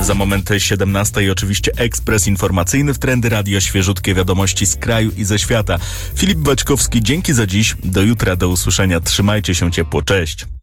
Za moment 17 oczywiście ekspres informacyjny w Trendy Radio, świeżutkie wiadomości z kraju i ze świata. Filip Baćkowski, dzięki za dziś. Do jutra, do usłyszenia. Trzymajcie się ciepło. Cześć.